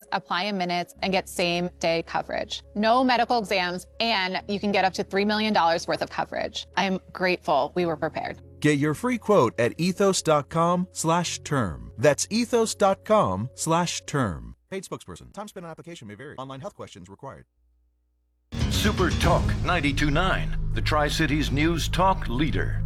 apply in minutes, and get same-day coverage. No medical exams, and you can get up to $3 million worth of coverage. I'm grateful we were prepared. Get your free quote at ethos.com/term. That's ethos.com/term. Paid spokesperson. Time spent on application may vary. Online health questions required. Super Talk 92.9, the Tri-Cities News Talk leader.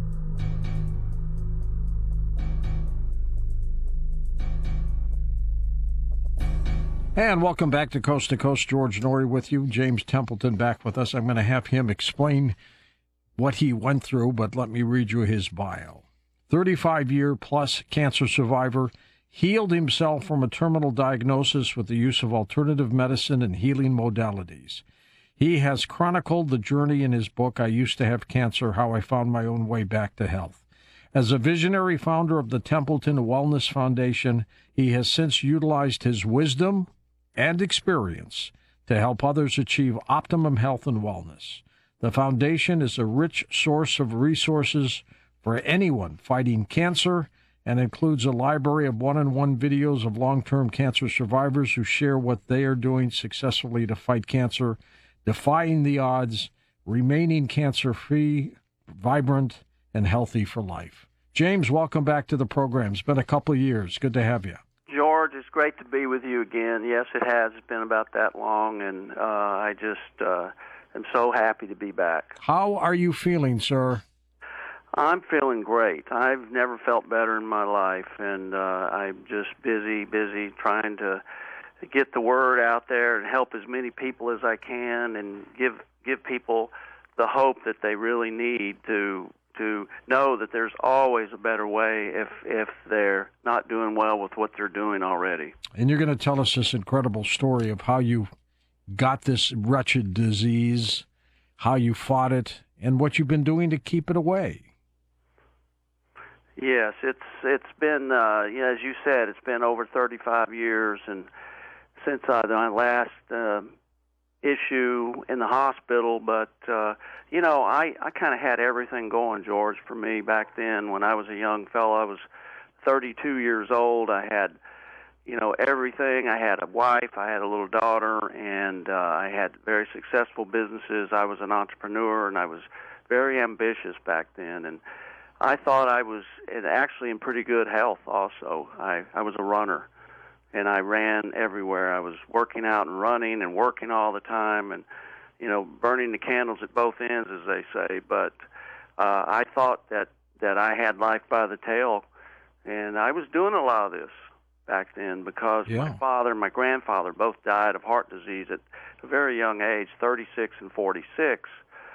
And welcome back to Coast. George Noory with you. James Templeton back with us. I'm going to have him explain what he went through, but let me read you his bio. 35-year-plus cancer survivor, healed himself from a terminal diagnosis with the use of alternative medicine and healing modalities. He has chronicled the journey in his book, I Used to Have Cancer, How I Found My Own Way Back to Health. As a visionary founder of the Templeton Wellness Foundation, he has since utilized his wisdom and experience to help others achieve optimum health and wellness. The foundation is a rich source of resources for anyone fighting cancer and includes a library of one-on-one videos of long-term cancer survivors who share what they are doing successfully to fight cancer, defying the odds, remaining cancer-free, vibrant, and healthy for life. James, welcome back to the program. It's been a couple of years. Good to have you. George, it's great to be with you again. Yes, it has. It's been about that long, and I just am so happy to be back. How are you feeling, sir? I'm feeling great. I've never felt better in my life, and I'm just busy trying to get the word out there and help as many people as I can and give people the hope that they really need to know that there's always a better way if they're not doing well with what they're doing already. And you're going to tell us this incredible story of how you got this wretched disease, how you fought it, and what you've been doing to keep it away. Yes, it's been, as you said, it's been over 35 years, and since my last issue in the hospital, but I kind of had everything going, George, for me back then. When I was a young fellow, I was 32 years old. I had everything. I had a wife, I had a little daughter, and I had very successful businesses. I was an entrepreneur, and I was very ambitious back then, and I thought I was actually in pretty good health also. I was a runner, and I ran everywhere. I was working out and running and working all the time and, burning the candles at both ends, as they say. But I thought that I had life by the tail, and I was doing a lot of this back then because my father and my grandfather both died of heart disease at a very young age, 36 and 46.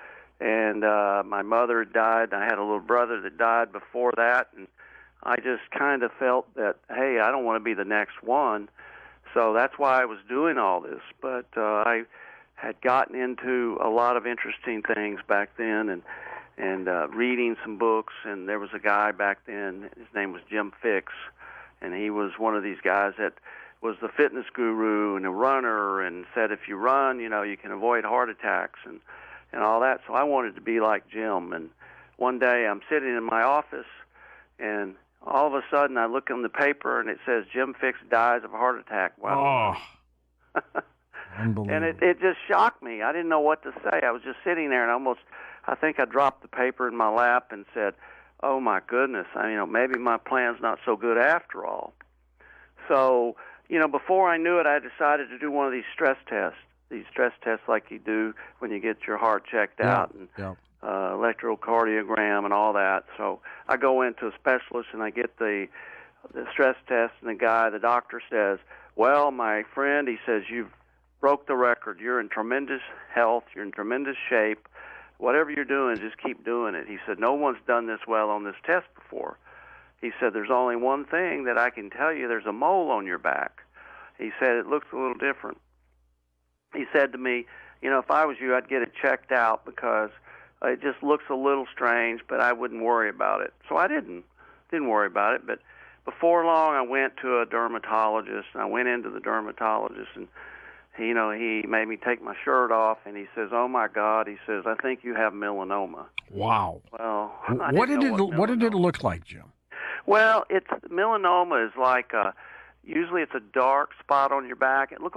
And my mother died, and I had a little brother that died before that, and I just kind of felt that, hey, I don't want to be the next one. So that's why I was doing all this. But I had gotten into a lot of interesting things back then and reading some books. And there was a guy back then, his name was Jim Fixx, and he was one of these guys that was the fitness guru and a runner and said if you run, you can avoid heart attacks and all that. So I wanted to be like Jim. And one day I'm sitting in my office, and all of a sudden I look in the paper, and it says Jim Fixx dies of a heart attack. Wow. Oh, unbelievable. And it just shocked me. I didn't know what to say. I was just sitting there, and I think I dropped the paper in my lap and said, oh, my goodness, maybe my plan's not so good after all. So, before I knew it, I decided to do one of these stress tests like you do when you get your heart checked out and electrocardiogram and all that. So I go into a specialist and I get the stress test, and the doctor says, well, my friend, he says, you've broke the record. You're in tremendous health. You're in tremendous shape. Whatever you're doing, just keep doing it. He said, no one's done this well on this test before. He said, there's only one thing that I can tell you. There's a mole on your back. He said, it looks a little different. He said to me, if I was you, I'd get it checked out because it just looks a little strange, but I wouldn't worry about it. So I didn't worry about it. But before long, I went to a dermatologist, and I went into the dermatologist, and he made me take my shirt off, and he says, oh, my God, he says, I think you have melanoma. Wow. Well, what did it look like, Jim? Well, melanoma is like usually it's a dark spot on your back. It looked